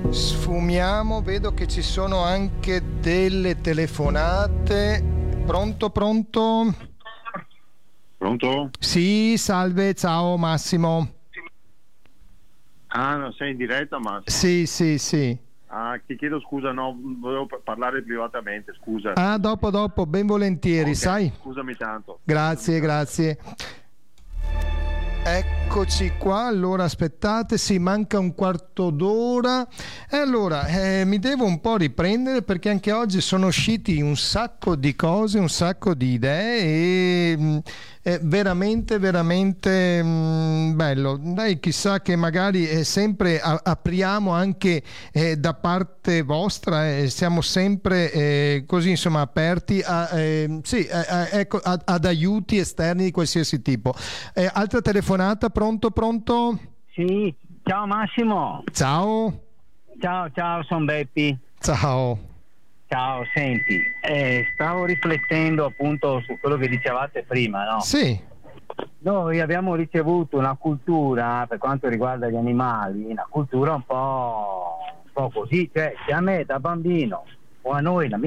Sfumiamo, vedo che ci sono anche delle telefonate. Pronto? Pronto? Sì, salve, ciao Massimo. Ah, non sei in diretta, ma Sì. ti chiedo scusa, no, volevo parlare privatamente, scusa. Ah, dopo, ben volentieri, Ok, sai? scusami tanto. Grazie. Eccoci qua, allora aspettate, sì, manca un quarto d'ora e allora mi devo un po' riprendere perché anche oggi sono usciti un sacco di cose, un sacco di idee e è veramente bello. Dai, chissà che magari sempre apriamo anche da parte vostra, siamo sempre così insomma aperti ecco, ad aiuti esterni di qualsiasi tipo. Altra telefonata, pronto? Sì, ciao Massimo. Ciao, Sono Beppi. ciao. Ciao, senti, stavo riflettendo appunto su quello che dicevate prima, no? Sì, Noi abbiamo ricevuto una cultura, per quanto riguarda gli animali, una cultura un po' così, cioè se a me da bambino o a noi, la mia